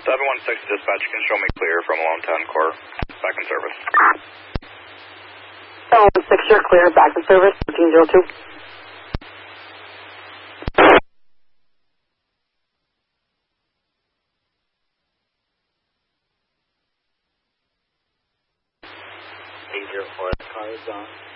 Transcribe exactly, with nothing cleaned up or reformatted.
seven one six dispatch, you can show me clear from Lone Ten Core. Back in service. seven one six, you're clear. Back in service. thirteen oh two. eight zero four, car is on.